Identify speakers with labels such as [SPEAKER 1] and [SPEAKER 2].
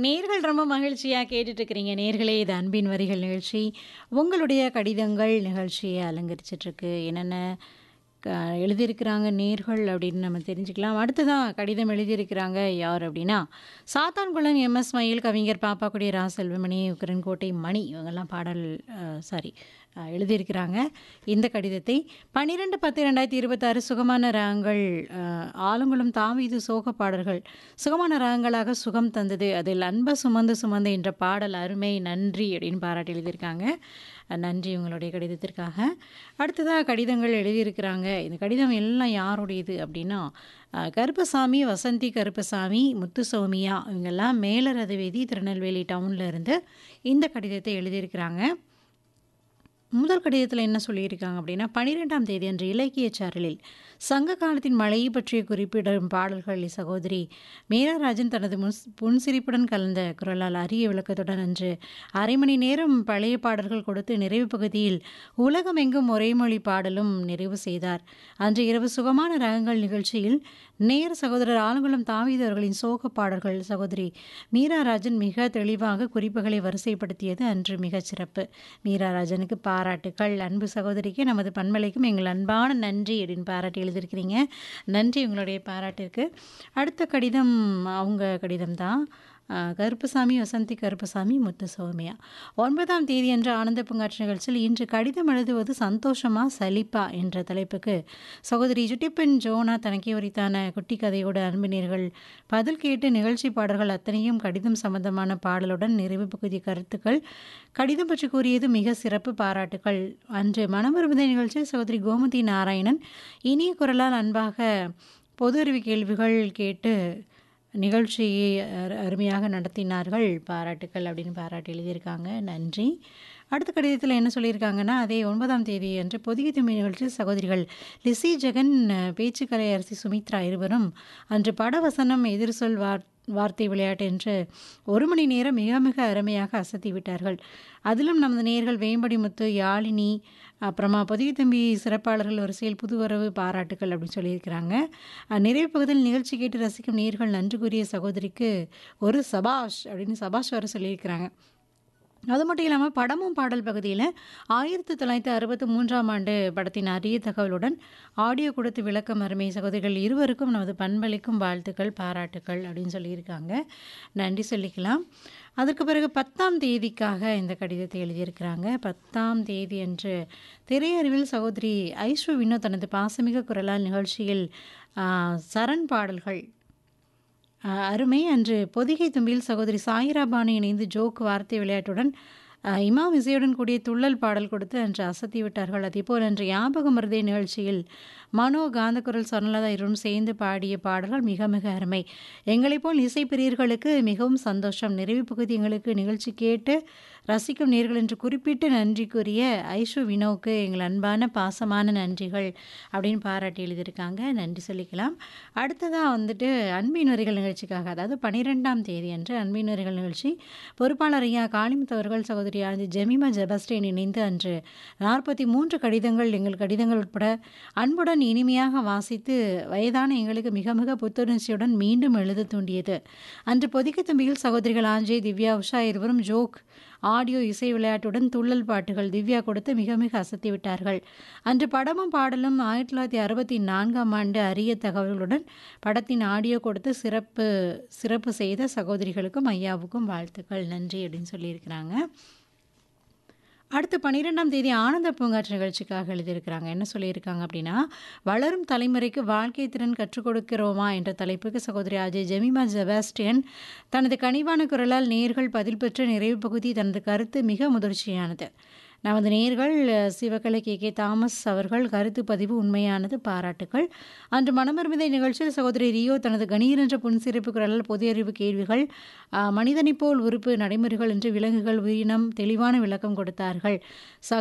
[SPEAKER 1] நேர்கள் ரொம்ப மகிழ்ச்சியா கேட்டுட்டு இருக்கிறீங்க. நேர்களே இது அன்பின் வரிகள் நிகழ்ச்சி. உங்களுடைய கடிதங்கள் நிகழ்ச்சியை அலங்கரிச்சிட்டு இருக்கு. என்னென்ன க எழுதியிருக்கிறாங்க நேர்கள் அப்படின்னு நம்ம தெரிஞ்சுக்கலாம். அடுத்ததா கடிதம் எழுதியிருக்கிறாங்க யார் அப்படின்னா, சாத்தான்குளம் எம்எஸ் மயில், கவிஞர் பாப்பாக்குடி, ரா செல்வமணி, உக்கரன்கோட்டை மணி இவங்கெல்லாம் பாடல் சாரி எழுதியிருக்கிறாங்க. இந்த கடிதத்தை 12/10/2026 சுகமான ராகங்கள் ஆலங்குளம் தாவீது சோக பாடல்கள் சுகமான ராகங்களாக சுகம் தந்தது. அதில் அன்ப சுமந்து சுமந்து என்ற பாடல் அருமை நன்றி அப்படின்னு பாராட்டி எழுதியிருக்காங்க. நன்றி உங்களுடைய கடிதத்திற்காக. அடுத்ததாக கடிதங்கள் எழுதியிருக்கிறாங்க. இந்த கடிதம் எல்லாம் யாருடையது அப்படின்னா, கருப்பசாமி, வசந்தி கருப்பசாமி, முத்து சௌமியா இவங்கெல்லாம் மேலரதவேதி திருநெல்வேலி டவுனில் இருந்து இந்த கடிதத்தை எழுதியிருக்கிறாங்க. முதல் கடிதத்தில் என்ன சொல்லியிருக்காங்க அப்படின்னா, 12ஆம் தேதி அன்று இலக்கிய சாரலில் சங்க காலத்தின் மழையை பற்றிய குறிப்பிடும் பாடல்கள் சகோதரி மீராராஜன் தனது புன்சிரிப்புடன் கலந்த குரலால் அரிய விளக்கத்துடன் அன்று அரை மணி நேரம் பழைய பாடல்கள் கொடுத்து நிறைவு பகுதியில் உலகமெங்கும் ஒரே மொழி பாடலும் நிறைவு செய்தார். அன்று இரவு சுகமான ராகங்கள் நிகழ்ச்சியில் நேர் சகோதரர் ஆலங்குளம் தாவீது அவர்களின் சோக பாடல்கள் சகோதரி மீராராஜன் மிக தெளிவாக குறிப்புகளை வரிசைப்படுத்தியது அன்று மிகச் சிறப்பு. மீராராஜனுக்கு பாராட்டுக்கள். அன்பு சகோதரிக்கு நமது பண்பலைக்கும் எங்கள் அன்பான நன்றி அப்படின்னு பாராட்டி எழுதியிருக்கிறீங்க. நன்றி உங்களுடைய பாராட்டிற்கு. அடுத்த கடிதம் அவங்க கடிதம் தான். கருப்பசாமி, வசந்தி கருப்பசாமி, முத்து சௌமியா. 9ஆம் தேதி அன்று ஆனந்த பூங்காற்று நிகழ்ச்சியில் இன்று கடிதம் எழுதுவது சந்தோஷமா சலிப்பா என்ற தலைப்புக்கு சகோதரி ஜுட்டிப்பெண் ஜோனா தனக்கே உரித்தான குட்டி கதையோடு அன்பினர்கள் பதில் கேட்டு நிகழ்ச்சி பாடல்கள் அத்தனையும் கடிதம் சம்பந்தமான பாடலுடன் நிறைவு பகுதி கருத்துக்கள் கடிதம் பற்றி கூறியது மிக சிறப்பு, பாராட்டுக்கள். அன்று மனமருமதை நிகழ்ச்சியில் சகோதரி கோமதி நாராயணன் இனிய குரலால் அன்பாக பொது அறிவு கேள்விகள் கேட்டு நிகழ்ச்சியை அருமையாக நடத்தினார்கள், பாராட்டுக்கள் அப்படின்னு பாராட்டி எழுதியிருக்காங்க. நன்றி. அடுத்த கடிதத்தில் என்ன சொல்லியிருக்காங்கன்னா, அதே 9ஆம் தேதி அன்று பொதிகை தும்பி நிகழ்ச்சியில் சகோதரிகள் லிசி ஜெகன், பேச்சுக்கலை அரசி சுமித்ரா இருவரும் அன்று படவசனம் எதிர்சொல் வார்த்தை விளையாட்டு என்று 1 மணி நேரம் மிக மிக அருமையாக அசத்தி விட்டார்கள். அதிலும் நமது நேயர்கள் வேம்படி முத்து, யாழினி, அப்புறமா பொதிகை தம்பி சிறப்பாளர்கள் வரிசையில் புதுவரவு, பாராட்டுக்கள் அப்படின்னு சொல்லியிருக்கிறாங்க. நிறைவு பகுதியில் நிகழ்ச்சி கேட்டு ரசிக்கும் நேயர்கள் நன்றி கூறிய சகோதரிக்கு ஒரு சபாஷ் அப்படின்னு சபாஷ் வர சொல்லியிருக்கிறாங்க. அது மட்டும் இல்லாமல் படமும் பாடல் பகுதியில் 1963ஆம் ஆண்டு படத்தின் அரிய தகவலுடன் ஆடியோ கொடுத்து விளக்கம் அருமை. சகோதரிகள் இருவருக்கும் நமது பண்பளிக்கும் வாழ்த்துக்கள், பாராட்டுக்கள் அப்படின்னு சொல்லியிருக்காங்க. நன்றி சொல்லிக்கலாம். அதற்கு பிறகு 10ஆம் தேதிக்காக இந்த கடிதத்தை எழுதியிருக்கிறாங்க. 10ஆம் தேதி அன்று திரையறிவில் சகோதரி ஐஸ்வ வினோத் தனது பாசமிக குரலால் நிகழ்ச்சியில் சரண் பாடல்கள் அருமை. அன்று பொதிகை தும்பியில் சகோதரி சாயிரா பானு இணைந்து ஜோக் வார்த்தை விளையாட்டுடன் இமாம் இசையுடன் கூடிய துள்ளல் பாடல் கொடுத்து அன்று அசத்தி விட்டார்கள். அதேபோல் அன்று ஞாபகம் மருதே நிகழ்ச்சியில் மனோ, காந்தக்குரல், சொர்ணலதா இருவரும் சேர்ந்து பாடிய பாடல்கள் மிக மிக அருமை. எங்களைப் போல் இசை பிரியர்களுக்கு மிகவும் சந்தோஷம். நிறைவு பகுதி எங்களுக்கு நிகழ்ச்சி கேட்டு ரசிக்கும் நேர்கள் என்று குறிப்பிட்டு நன்றி கூறிய ஐஷு வினோவுக்கு எங்கள் அன்பான பாசமான நன்றிகள் அப்படின்னு பாராட்டி எழுதியிருக்காங்க. நன்றி சொல்லிக்கலாம். அடுத்ததாக வந்துட்டு அன்பின் வரிகள் நிகழ்ச்சிக்காக, அதாவது 12ஆம் தேதி அன்று அன்பின் வரிகள் நிகழ்ச்சி பொறுப்பாளர் ஐயா காளிமுத்து அவர்கள் சகோதரி ஜெமிமா ஜெபஸ்டேன் இணைந்து அன்று 43 கடிதங்கள் எங்கள் கடிதங்கள் உட்பட அன்புடன் இனிமையாக வாசித்து வயதான எங்களுக்கு மிக மிக புத்துணர்ச்சியுடன் மீண்டும் எழுத தூண்டியது. அன்று பொதிகை தும்பியில் சகோதரிகள் ஆஞ்சே, திவ்யா, உஷா இருவரும் ஜோக், ஆடியோ, இசை விளையாட்டுடன் துள்ளல் பாட்டுகள் திவ்யா கொடுத்து மிக மிக அசத்தி விட்டார்கள். அன்று படமும் பாடலும் 1964ஆம் ஆண்டு அரிய தகவல்களுடன் படத்தின் ஆடியோ கொடுத்து சிறப்பு செய்த சகோதரிகளுக்கும் ஐயாவுக்கும் வாழ்த்துக்கள், நன்றி அப்படின்னு சொல்லியிருக்கிறாங்க. அடுத்து 12ஆம் தேதி ஆனந்த பூங்காற்று நிகழ்ச்சிக்காக எழுதியிருக்கிறாங்க. என்ன சொல்லியிருக்காங்க அப்படின்னா, வளரும் தலைமுறைக்கு வாழ்க்கை திறன் கற்றுக் கொடுக்கிறோமா என்ற தலைப்புக்கு சகோதரி அஜய் ஜெமிமா ஜெபாஸ்டியன் தனது கனிவான குரலால் நேர்கள் பதில் பெற்ற நிறைவு பகுதி தனது கருத்து மிக முதிர்ச்சியானது. நமது நேயர்கள் சிவகலை கே தாமஸ் அவர்கள் கருத்து பதிவு உண்மையானது, பாராட்டுக்கள். அன்று மனமருமதை நிகழ்ச்சியில் சகோதரி ரியோ தனது கணீர் என்ற புன்சிரிப்பு குரலால் பொது அறிவு கேள்விகள், மனிதனை போல் உறுப்பு நடைமுறைகள் என்று விலங்குகள் உயிரினம் தெளிவான விளக்கம் கொடுத்தார்கள்.